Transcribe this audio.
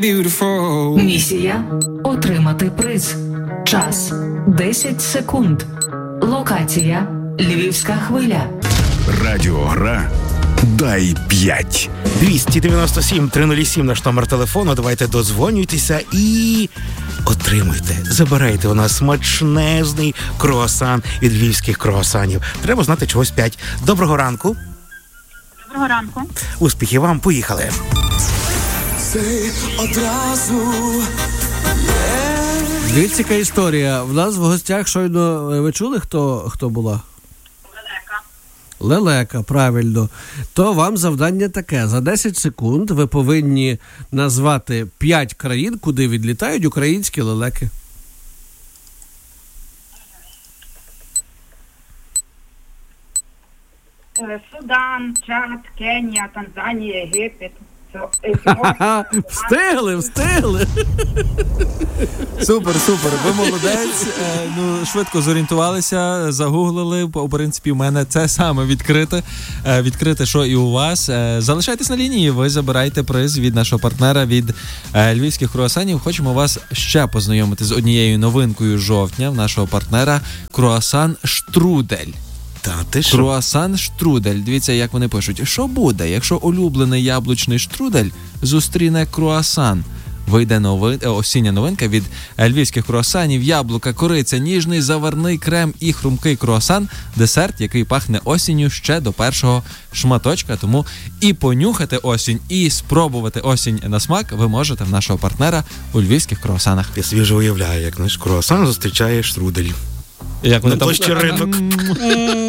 Місія – отримати приз. Час – 10 секунд. Локація – Львівська хвиля. Радіогра «Дай 5». 297-307 наш номер телефону. Давайте додзвонюйтеся і отримуйте. Забирайте у нас смачнезний круасан від львівських круасанів. Треба знати чогось 5. Доброго ранку. Доброго ранку. Успіхів вам. Поїхали. Дивіться, яка історія. В нас в гостях щойно, ви чули, хто була? Лелека, правильно. То вам завдання таке. За 10 секунд ви повинні назвати 5 країн, куди відлітають українські лелеки. Судан, Чад, Кенія, Танзанія, Єгипет. Встигли. Супер, ви молодець. Швидко зорієнтувалися, загуглили. В принципі, в мене це саме відкрите, що і у вас. Залишайтесь на лінії, ви забираєте приз від нашого партнера, від львівських круасанів. Хочемо вас ще познайомити з однією новинкою жовтня в нашого партнера – круасан Штрудель. Круасан Штрудель. Дивіться, як вони пишуть. Що буде, якщо улюблений яблучний штрудель зустріне круасан? Вийде осіння новинка від львівських круасанів. Яблука, кориця, ніжний заварний крем і хрумкий круасан. Десерт, який пахне осінню ще до першого шматочка. Тому і понюхати осінь, і спробувати осінь на смак ви можете в нашого партнера у львівських круасанах. Я свіжо уявляю, як наш круасан зустрічає штрудель. Як вони на площі Ринок.